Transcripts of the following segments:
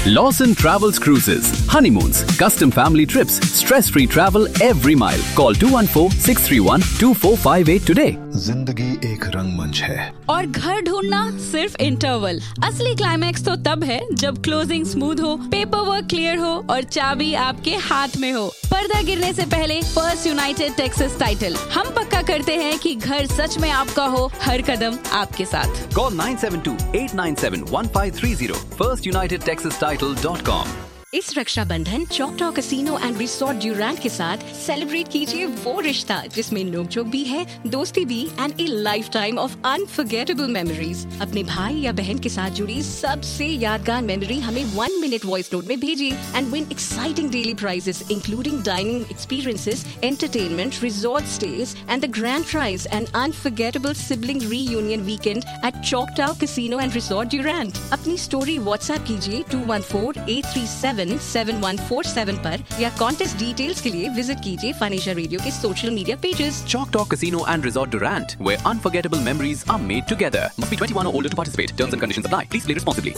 Lawson Travels Cruises. Honeymoons, custom family trips, stress-free travel every mile. Call 214-631-2458 today. जिंदगी एक रंगमंच है और घर ढूंढना सिर्फ इंटरवल। असली क्लाइमैक्स तो तब है जब क्लोजिंग स्मूथ हो, पेपर वर्क क्लियर हो और चाबी आपके हाथ में हो। पर्दा गिरने से पहले फर्स्ट यूनाइटेड टेक्सास टाइटल। हम पक्का करते हैं कि घर सच में आपका हो, हर कदम आपके साथ। Call 972-897-1530. FirstUnitedTexasTitle.com. इस रक्षाबंधन चॉकटॉ कैसीनो एंड रिसोर्ट ड्यूरैंट के साथ सेलिब्रेट कीजिए वो रिश्ता जिसमें नोकझोंक भी है, दोस्ती भी and A life time of unforgettable memories. अपने भाई या बहन के साथ जुड़ी सबसे यादगार मेमोरी हमें 1 मिनट वॉइस नोट में भेजिए and win exciting daily prices including dining experiences, entertainment, resort stage and the grand prize and unforgettable sibling reunion weekend at चॉकटॉ casino and resort ड्यूरैंट। अपनी स्टोरी व्हाट्सएप कीजिए 214-837-7147 पर या कॉन्टेस्ट डिटेल्स के लिए visit कीजिए financial radio के social media pages. Choctaw Casino and Resort Durant, where unforgettable memories are made together. Must be 21 or older to participate. Terms and conditions apply. Please play responsibly.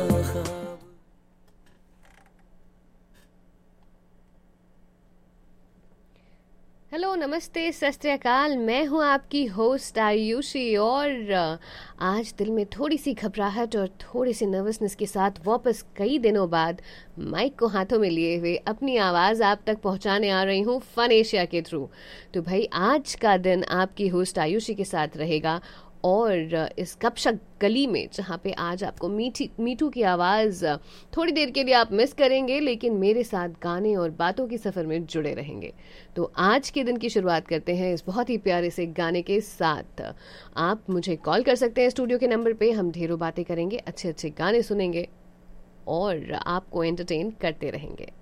Hello, नमस्ते, सत श्री अकाल। मैं हूं आपकी host Ayushi और आज दिल में थोड़ी सी घबराहट और थोड़ी सी नर्वसनेस के साथ वापस कई दिनों बाद माइक को हाथों में लिए हुए अपनी आवाज़ आप तक पहुंचाने आ रही हूं फन एशिया के थ्रू। तो भाई आज का दिन आपकी होस्ट आयुषी के साथ रहेगा और इस गपशप गली में जहाँ पे आज आपको मीठू की आवाज़ थोड़ी देर के लिए आप मिस करेंगे, लेकिन मेरे साथ गाने और बातों के सफ़र में जुड़े रहेंगे। तो आज के दिन की शुरुआत करते हैं इस बहुत ही प्यारे से गाने के साथ। आप मुझे कॉल कर सकते हैं स्टूडियो के नंबर पे। हम ढेरों बातें करेंगे, अच्छे अच्छे गाने सुनेंगे और आपको एंटरटेन करते रहेंगे।